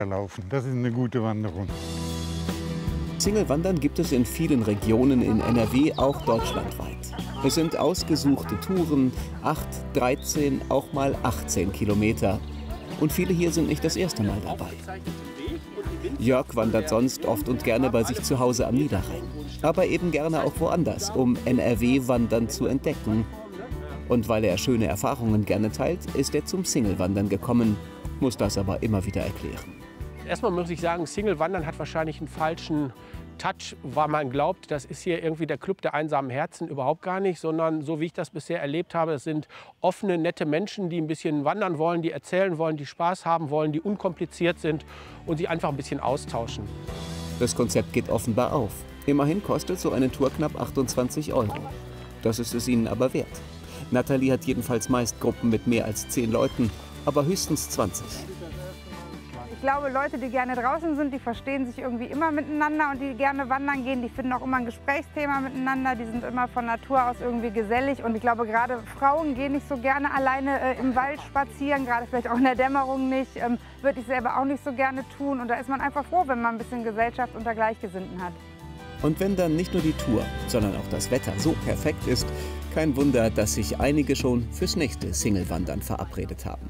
laufen. Das ist eine gute Wanderung. Single-Wandern gibt es in vielen Regionen in NRW, auch deutschlandweit. Es sind ausgesuchte Touren, 8, 13, auch mal 18 Kilometer. Und viele hier sind nicht das erste Mal dabei. Jörg wandert sonst oft und gerne bei sich zu Hause am Niederrhein. Aber eben gerne auch woanders, um NRW-Wandern zu entdecken. Und weil er schöne Erfahrungen gerne teilt, ist er zum Single-Wandern gekommen, muss das aber immer wieder erklären. Erstmal muss ich sagen, Single-Wandern hat wahrscheinlich einen falschen Touch, weil man glaubt, das ist hier irgendwie der Club der einsamen Herzen. Überhaupt gar nicht, sondern so wie ich das bisher erlebt habe, es sind offene, nette Menschen, die ein bisschen wandern wollen, die erzählen wollen, die Spaß haben wollen, die unkompliziert sind und sich einfach ein bisschen austauschen. Das Konzept geht offenbar auf. Immerhin kostet so eine Tour knapp 28 €. Das ist es ihnen aber wert. Nathalie hat jedenfalls meist Gruppen mit mehr als 10 Leuten, aber höchstens 20. Ich glaube, Leute, die gerne draußen sind, die verstehen sich irgendwie immer miteinander und die gerne wandern gehen, die finden auch immer ein Gesprächsthema miteinander, die sind immer von Natur aus irgendwie gesellig und ich glaube, gerade Frauen gehen nicht so gerne alleine im Wald spazieren, gerade vielleicht auch in der Dämmerung nicht, würde ich selber auch nicht so gerne tun und da ist man einfach froh, wenn man ein bisschen Gesellschaft unter Gleichgesinnten hat. Und wenn dann nicht nur die Tour, sondern auch das Wetter so perfekt ist, kein Wunder, dass sich einige schon fürs nächste Single-Wandern verabredet haben.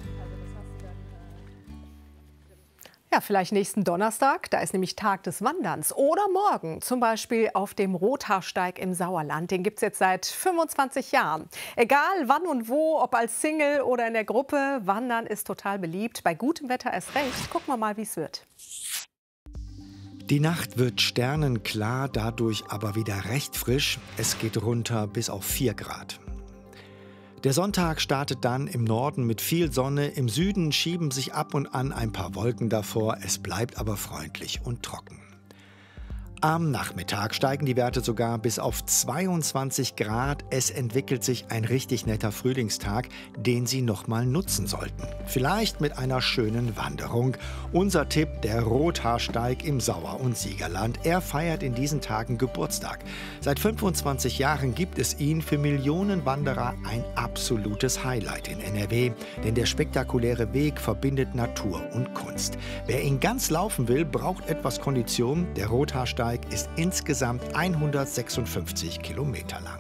Ja, vielleicht nächsten Donnerstag, da ist nämlich Tag des Wanderns. Oder morgen, zum Beispiel auf dem Rothaarsteig im Sauerland. Den gibt es jetzt seit 25 Jahren. Egal wann und wo, ob als Single oder in der Gruppe, Wandern ist total beliebt. Bei gutem Wetter erst recht. Gucken wir mal, wie es wird. Die Nacht wird sternenklar, dadurch aber wieder recht frisch. Es geht runter bis auf 4 Grad. Der Sonntag startet dann im Norden mit viel Sonne, im Süden schieben sich ab und an ein paar Wolken davor, es bleibt aber freundlich und trocken. Am Nachmittag steigen die Werte sogar bis auf 22 Grad. Es entwickelt sich ein richtig netter Frühlingstag, den Sie noch mal nutzen sollten. Vielleicht mit einer schönen Wanderung. Unser Tipp, der Rothaarsteig im Sauer- und Siegerland. Er feiert in diesen Tagen Geburtstag. Seit 25 Jahren gibt es ihn für Millionen Wanderer ein absolutes Highlight in NRW. Denn der spektakuläre Weg verbindet Natur und Kunst. Wer ihn ganz laufen will, braucht etwas Kondition. Der Rothaarsteig ist insgesamt 156 Kilometer lang.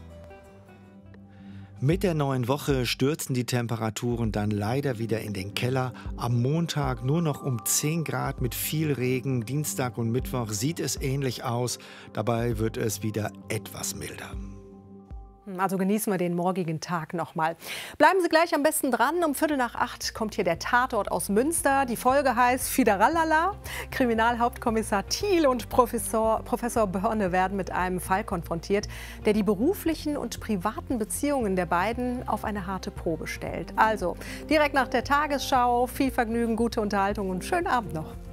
Mit der neuen Woche stürzen die Temperaturen dann leider wieder in den Keller. Am Montag nur noch um 10 Grad mit viel Regen. Dienstag und Mittwoch sieht es ähnlich aus. Dabei wird es wieder etwas milder. Also genießen wir den morgigen Tag noch mal. Bleiben Sie gleich am besten dran. Um 7:45 kommt hier der Tatort aus Münster. Die Folge heißt Fideralala. Kriminalhauptkommissar Thiel und Professor Börne werden mit einem Fall konfrontiert, der die beruflichen und privaten Beziehungen der beiden auf eine harte Probe stellt. Also direkt nach der Tagesschau. Viel Vergnügen, gute Unterhaltung und schönen Abend noch.